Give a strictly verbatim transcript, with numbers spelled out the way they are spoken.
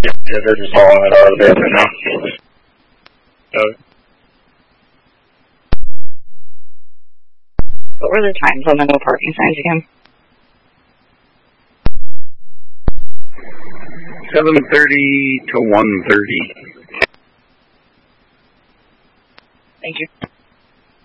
Yeah, they're just all out of there right now. Okay. What were the times on the no parking signs again? seven thirty to one thirty. Thank you.